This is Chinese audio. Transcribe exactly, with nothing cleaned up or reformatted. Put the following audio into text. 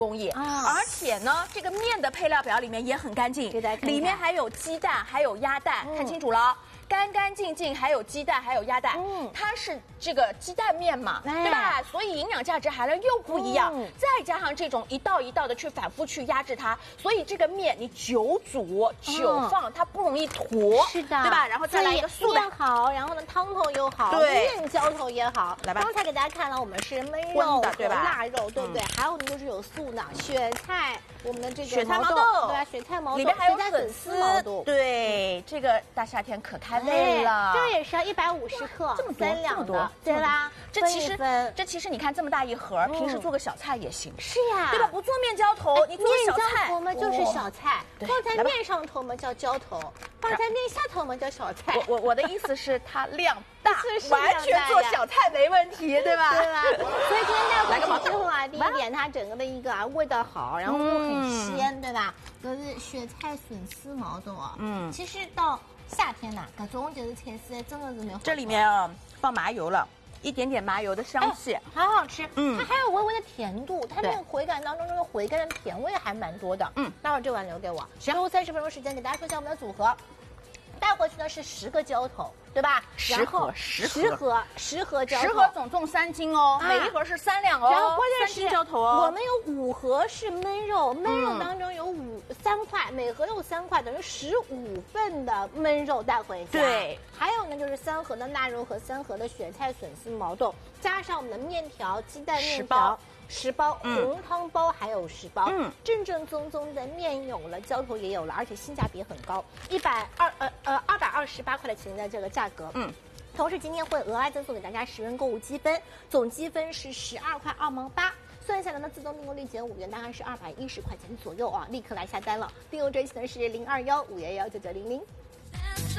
工艺， 啊而且呢，这个面的配料表里面也很干净， 给大家看看里面还有鸡蛋，还有鸭蛋， 嗯看清楚了。干干净净，还有鸡蛋，还有鸭蛋， 嗯它是这个鸡蛋面嘛， 哎对吧？所以营养价值含量又不一样， 嗯再加上这种一道一道的去反复去压制它，所以这个面你久煮久放，它不容易坨， 是的， 对吧？然后再来一个素的面好，然后呢汤头又好， 对面浇头也好。 来吧刚才给大家看了，我们是焖荤肉和的对吧腊肉，对不对？还有呢就是有素的雪菜，我们的这个雪菜毛豆， 豆对吧？雪菜毛豆里面还有雪菜笋丝毛豆， 对，这个大夏天可开胃了。 这也是要一百五十克， 这么多三两的这么多， 对吧？ 这其实分一分这其实你看这么大一盒，平时做个小菜也行， 是呀， 对吧？不做面浇头，你做个面浇小菜， 头嘛就是小菜， 对放在来吧面上头嘛叫浇头，放在面下头嘛叫小菜。 我我我的意思是它量大是，是完全做小菜没问题，对吧？ 对吧？所以今天带来个毛过去之后啊，第一点它整个的一个啊味道好，然后又很鲜，对吧？就是雪菜笋丝毛豆啊， 嗯其实到夏天呐，各种就是菜色真的是没有。 这里面啊放麻油了，一点点麻油的香气。 哎好好吃， 嗯它还有微微的甜度，它那对个回甘当中这个回甘的甜味还蛮多的。 嗯， 待会儿这碗留给我，最后三十分钟时间给大家说一下我们的组合。带回去呢是十个浇头，对吧？ 十然后盒十盒十盒十盒浇头， 十盒总重三斤哦， 啊每一盒是三两哦， 然后关键是三斤浇头哦。 我们有五盒是焖肉，焖肉嗯当中有五三块，每盒有三块，等于十五份的焖肉带回家。 对， 还有呢就是三盒的腊肉和三盒的雪菜笋丝毛豆，加上我们的面条、鸡蛋面条十包。 十包嗯红汤包还有十包， 嗯正正宗宗的面有了，浇头也有了，而且性价比很高，一百二呃呃二百二十八块钱的这个价格， 嗯。 同时，今天会额外赠送给大家十元购物积分，总积分是十二块二毛八，算下来呢，自动订购立减五元，大概是二百一十块钱左右啊！立刻来下单了，订购专线呢是零二幺五幺幺九九零零。